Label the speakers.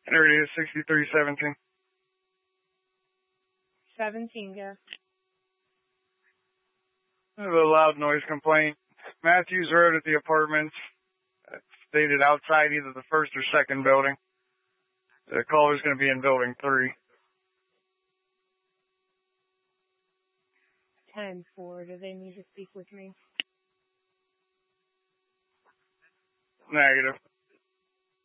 Speaker 1: Area 6317.
Speaker 2: 17, yeah.
Speaker 1: There's a loud noise complaint. Matthews Road at the apartments. Stated outside either the first or second building. The caller's going to be in building 3.
Speaker 2: 10-4. Do they need to speak with me?
Speaker 1: Negative.